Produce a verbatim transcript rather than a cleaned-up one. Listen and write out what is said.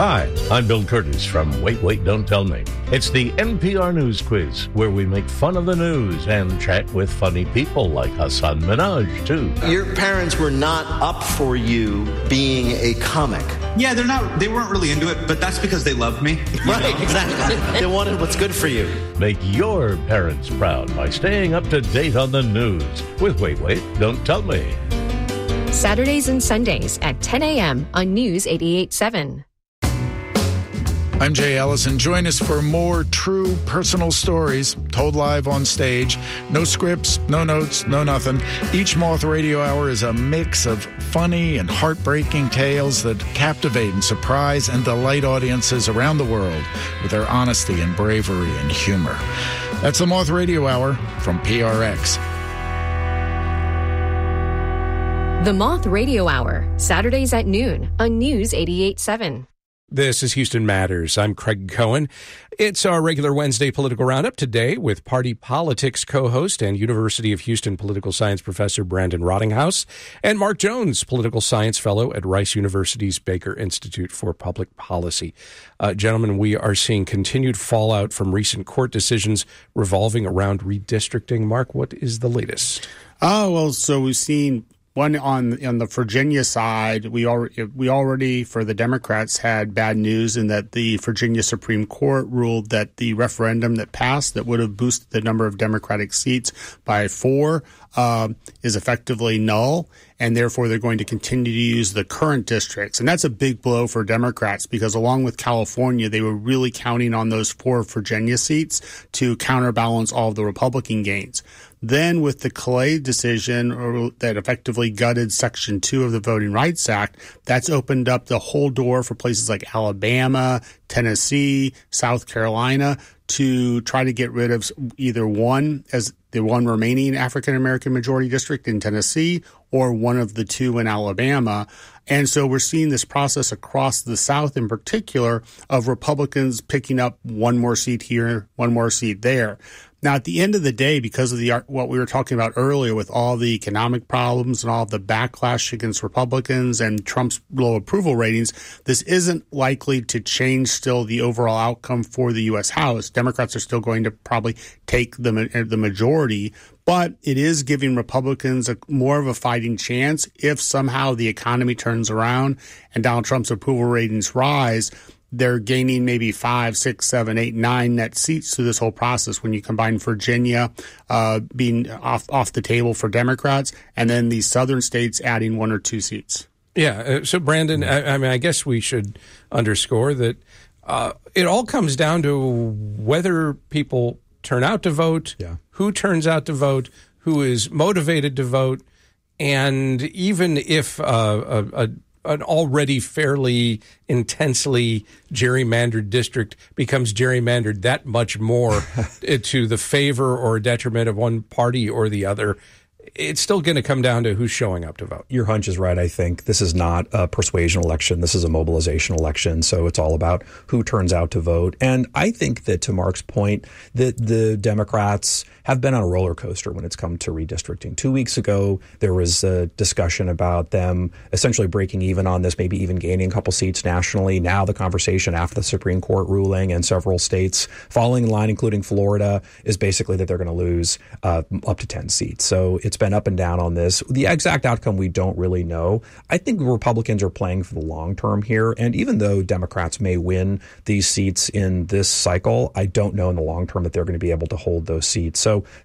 Hi, I'm Bill Curtis from Wait, Wait, Don't Tell Me. It's the N P R News Quiz, where we make fun of the news and chat with funny people like Hassan Minhaj, too. Your parents were not up for you being a comic. Yeah, they're not. They weren't really into it, but that's because they loved me. Right, know? Exactly. They wanted what's good for you. Make your parents proud by staying up to date on the news with Wait, Wait, Don't Tell Me. Saturdays and Sundays at ten a.m. on News eighty-eight point seven. I'm Jay Ellison. Join us for more true personal stories told live on stage. No scripts, no notes, no nothing. Each Moth Radio Hour is a mix of funny and heartbreaking tales that captivate and surprise and delight audiences around the world with their honesty and bravery and humor. That's the Moth Radio Hour from P R X. The Moth Radio Hour, Saturdays at noon on News eighty-eight point seven. This is Houston Matters. I'm Craig Cohen. It's our regular Wednesday political roundup today with party politics co-host and University of Houston political science professor Brandon Rottinghaus and Mark Jones, political science fellow at Rice University's Baker Institute for Public Policy. Uh, gentlemen, we are seeing continued fallout from recent court decisions revolving around redistricting. Mark, what is the latest? Oh, well, so we've seen one on on the Virginia side. We already, we already, for the Democrats, had bad news in that the Virginia Supreme Court ruled that the referendum that passed that would have boosted the number of Democratic seats by four uh, is effectively null, and therefore they're going to continue to use the current districts. And that's a big blow for Democrats because along with California, they were really counting on those four Virginia seats to counterbalance all of the Republican gains. Then with the Clay decision or that effectively gutted Section two of the Voting Rights Act, that's opened up the whole door for places like Alabama, Tennessee, South Carolina to try to get rid of either one as the one remaining African-American majority district in Tennessee or one of the two in Alabama. And so we're seeing this process across the South in particular of Republicans picking up one more seat here, one more seat there. Now, at the end of the day, because of the what we were talking about earlier with all the economic problems and all the backlash against Republicans and Trump's low approval ratings, this isn't likely to change still the overall outcome for the U S House. Democrats are still going to probably take the the majority, but it is giving Republicans a, more of a fighting chance if somehow the economy turns around and Donald Trump's approval ratings rise. They're gaining maybe five, six, seven, eight, nine net seats through this whole process when you combine Virginia uh, being off off the table for Democrats and then these southern states adding one or two seats. Yeah. Uh, so, Brandon, I, I mean, I guess we should underscore that uh, it all comes down to whether people turn out to vote, yeah. who turns out to vote, who is motivated to vote, and even if uh, a, a an already fairly intensely gerrymandered district becomes gerrymandered that much more to the favor or detriment of one party or the other, it's still going to come down to who's showing up to vote. Your hunch is right, I think. This is not a persuasion election. This is a mobilization election. So it's all about who turns out to vote. And I think that, to Mark's point, that the Democrats have been on a roller coaster when it's come to redistricting. Two weeks ago, there was a discussion about them essentially breaking even on this, maybe even gaining a couple seats nationally. Now the conversation after the Supreme Court ruling and several states falling in line, including Florida, is basically that they're going to lose uh, up to ten seats. So it's been up and down on this. The exact outcome we don't really know. I think Republicans are playing for the long term here. And even though Democrats may win these seats in this cycle, I don't know in the long term that they're going to be able to hold those seats. So